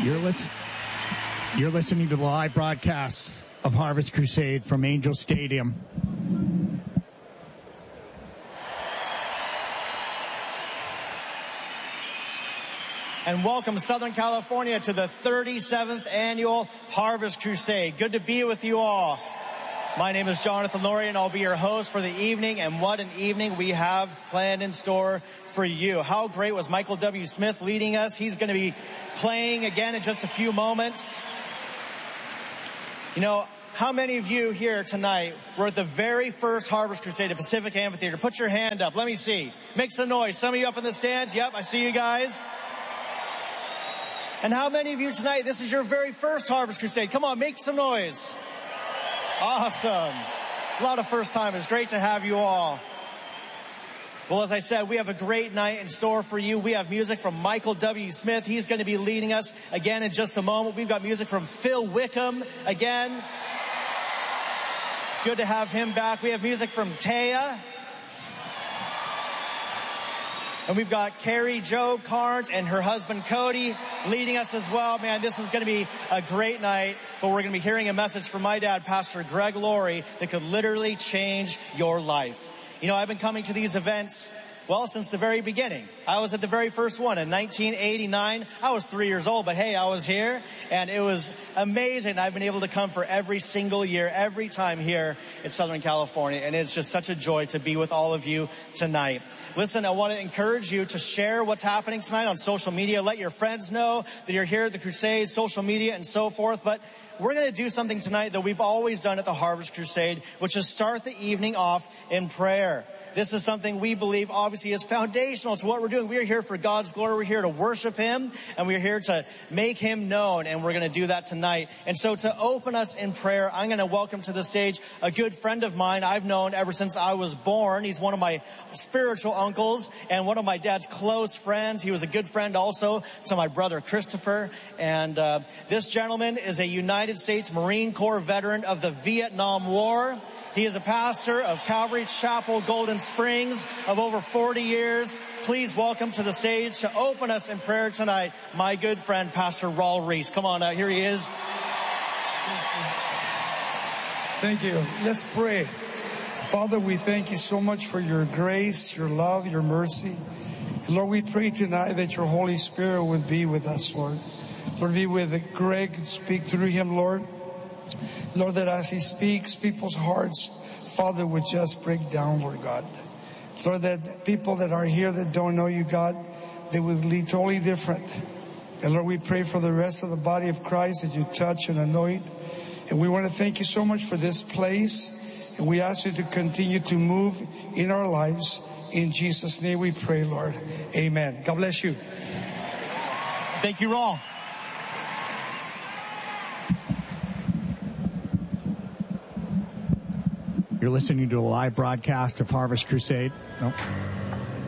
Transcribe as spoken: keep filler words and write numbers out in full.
You're, listen- you're listening to the live broadcast of Harvest Crusade from Angel Stadium. And welcome, Southern California, to the thirty-seventh Annual Harvest Crusade. Good to be with you all. My name is Jonathan Laurie, and I'll be your host for the evening. And what an evening we have planned in store for you. How great was Michael W. Smith leading us? He's going to be playing again in just a few moments. You know, how many of you here tonight were at the very first Harvest Crusade at Pacific Amphitheater? Put your hand up. Let me see. Make some noise. Some of you up in the stands. Yep, I see you guys. And how many of you tonight, this is your very first Harvest Crusade? Come on, make some noise. Awesome. A lot of first timers. Great to have you all. Well, as I said, we have a great night in store for you. We have music from Michael W. Smith. He's going to be leading us again in just a moment. We've got music from Phil Wickham again. Good to have him back. We have music from Taya. And we've got Carrie Jo Carnes and her husband Cody leading us as well. Man, this is going to be a great night. But we're going to be hearing a message from my dad, Pastor Greg Laurie, that could literally change your life. You know, I've been coming to these events, well, since the very beginning. I was at the very first one in nineteen eighty-nine. I was three years old, but hey, I was here, and it was amazing. I've been able to come for every single year, every time here in Southern California, and it's just such a joy to be with all of you tonight. Listen, I want to encourage you to share what's happening tonight on social media. Let your friends know that you're here at the Crusade, social media, and so forth. But we're going to do something tonight that we've always done at the Harvest Crusade, which is start the evening off in prayer. This is something we believe obviously is foundational to what we're doing. We are here for God's glory. We're here to worship Him, and we're here to make Him known, and we're going to do that tonight. And so to open us in prayer, I'm going to welcome to the stage a good friend of mine I've known ever since I was born. He's one of my spiritual uncles and one of my dad's close friends. He was a good friend also to my brother Christopher. And uh, this gentleman is a United States Marine Corps veteran of the Vietnam War. He is a pastor of Calvary Chapel, Golden Springs, of over forty years. Please welcome to the stage to open us in prayer tonight, my good friend, Pastor Raul Reese. Come on out. Here he is. Thank you. Let's pray. Father, we thank you so much for your grace, your love, your mercy. And Lord, we pray tonight that your Holy Spirit would be with us, Lord. Lord, be with Greg. Speak through him, Lord. Lord, that as he speaks, people's hearts, Father, would just break down, Lord God. Lord, that people that are here that don't know you, God, they would lead totally different. And Lord, we pray for the rest of the body of Christ that you touch and anoint. And we want to thank you so much for this place. And we ask you to continue to move in our lives. In Jesus' name we pray, Lord. Amen. God bless you. Thank you, Raul. You're listening to a live broadcast of Harvest Crusade. Nope.